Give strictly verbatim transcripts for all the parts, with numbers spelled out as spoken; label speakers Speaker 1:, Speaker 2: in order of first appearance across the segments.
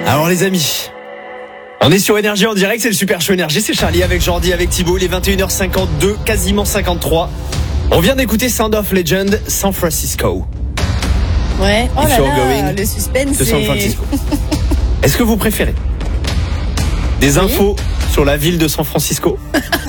Speaker 1: Alors les amis, on est sur Énergie en direct, c'est le Super Show Énergie, c'est Charlie avec Jordi, avec Thibaut, il est vingt et une heures cinquante-deux, quasiment cinquante-trois. On vient d'écouter Sound of Legend, San Francisco.
Speaker 2: Ouais, oh
Speaker 1: If
Speaker 2: là
Speaker 1: you're
Speaker 2: là,
Speaker 1: going
Speaker 2: le suspense
Speaker 1: de San
Speaker 2: c'est...
Speaker 1: Francisco. Est-ce que vous préférez des
Speaker 2: Oui.
Speaker 1: infos sur la ville de San Francisco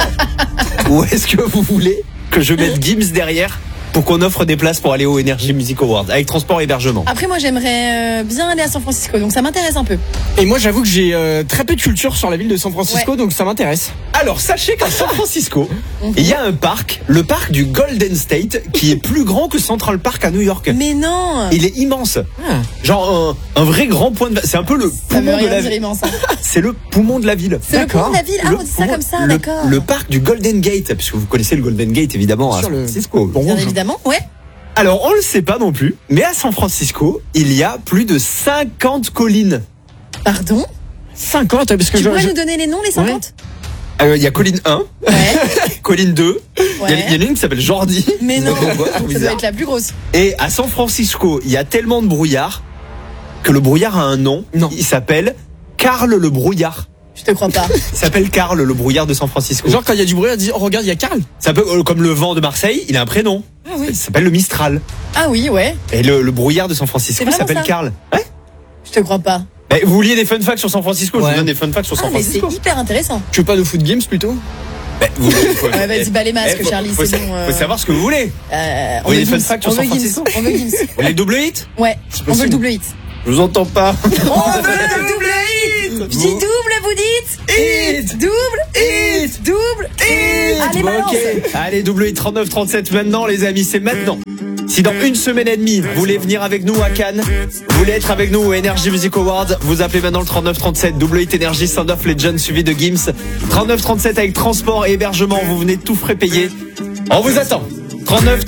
Speaker 1: ou est-ce que vous voulez que je mette Gims derrière pour qu'on offre des places pour aller au Energy Music Awards avec transport et hébergement?
Speaker 2: Après moi j'aimerais euh, bien aller à San Francisco, donc ça m'intéresse un peu.
Speaker 3: Et moi j'avoue que j'ai euh, très peu de culture sur la ville de San Francisco,
Speaker 2: Ouais.
Speaker 3: donc ça m'intéresse.
Speaker 1: Alors sachez qu'à San Francisco, il y a un parc, le parc du Golden State, qui est plus grand que Central Park à New York.
Speaker 2: Mais non,
Speaker 1: Il est immense.
Speaker 3: Ah.
Speaker 1: Genre un, un vrai grand point de... C'est un peu le
Speaker 2: ça veut
Speaker 1: poumon de
Speaker 2: rien
Speaker 1: la
Speaker 2: dire
Speaker 1: ville.
Speaker 2: immense. Hein.
Speaker 1: C'est le poumon de la ville.
Speaker 2: C'est le
Speaker 3: D'accord.
Speaker 2: poumon de la ville. Ah,
Speaker 1: Le
Speaker 2: on dit ça
Speaker 1: poumon-
Speaker 2: comme ça,
Speaker 1: le,
Speaker 2: d'accord.
Speaker 1: le parc du Golden Gate, puisque vous connaissez le Golden Gate évidemment à
Speaker 3: Sur
Speaker 1: San
Speaker 3: le-
Speaker 1: Francisco.
Speaker 2: Bien évidemment, ouais.
Speaker 1: Alors on le sait pas non plus, mais à San Francisco, il y a plus de cinquante collines.
Speaker 2: Pardon.
Speaker 3: cinquante, parce que
Speaker 2: Tu
Speaker 3: je,
Speaker 2: pourrais
Speaker 3: je-
Speaker 2: nous donner les noms, les cinquante?
Speaker 1: Euh, Il y a colline un,
Speaker 2: Ouais.
Speaker 1: colline deux, il y a-
Speaker 2: Ouais.
Speaker 1: il y en a une qui s'appelle Jordi.
Speaker 2: Mais non,
Speaker 1: Trop
Speaker 2: ça doit
Speaker 1: bizarre.
Speaker 2: être la plus grosse.
Speaker 1: Et à San Francisco, il y a tellement de brouillard que le brouillard a un nom.
Speaker 3: Non.
Speaker 1: Il s'appelle Carl le brouillard.
Speaker 2: Je te crois pas.
Speaker 1: Il s'appelle Carl le brouillard de San Francisco.
Speaker 3: genre quand il y a du bruit, on dit oh regarde il y a Carl.
Speaker 1: C'est un peu euh, comme le vent de Marseille, il a un prénom.
Speaker 3: Ah oui.
Speaker 1: Il s'appelle le Mistral.
Speaker 2: Ah oui, ouais.
Speaker 1: Et le, le brouillard de San Francisco
Speaker 2: C'est vraiment
Speaker 1: s'appelle
Speaker 2: ça
Speaker 1: Carl. Ouais.
Speaker 2: Je te crois pas.
Speaker 1: Mais vous vouliez des fun facts sur San Francisco? Je
Speaker 3: Ouais.
Speaker 1: vous donne des fun facts sur
Speaker 2: Ah
Speaker 1: San
Speaker 2: mais c'est
Speaker 1: Francisco.
Speaker 2: hyper intéressant.
Speaker 3: Tu veux pas nous foutre games plutôt?
Speaker 1: Ben, vous, faut,
Speaker 2: Ouais, vas-y, bats les masques,
Speaker 1: eh, faut-
Speaker 2: Charlie,
Speaker 1: faut,
Speaker 2: c'est
Speaker 1: sa-
Speaker 2: bon, euh.
Speaker 1: faut savoir ce que vous voulez.
Speaker 2: Euh,
Speaker 1: voulez
Speaker 2: veut
Speaker 1: des fun
Speaker 2: Gims,
Speaker 1: facts sur
Speaker 2: on
Speaker 1: San
Speaker 2: veut Gims,
Speaker 1: Francisco?
Speaker 2: on veut Gims.
Speaker 1: Vous voulez le double hit?
Speaker 2: Ouais, on veut le double hit.
Speaker 1: Je vous entends pas.
Speaker 2: On veut le double hit. Je dis double, vous dites
Speaker 1: Hit.
Speaker 2: double, hit, double, hit. Allez,
Speaker 1: Bon,
Speaker 2: balance.
Speaker 1: ok. Allez, double hit trente-neuf trente-sept maintenant, les amis, c'est maintenant. Si dans une semaine et demie, vous voulez venir avec nous à Cannes, vous voulez être avec nous au Energy Music Awards, vous appelez maintenant le trente-neuf trente-sept, double hit Energy, Sound of Legend suivi de Gims. trente-neuf trente-sept avec transport et hébergement, vous venez tout frais payer. On vous attend. trente-neuf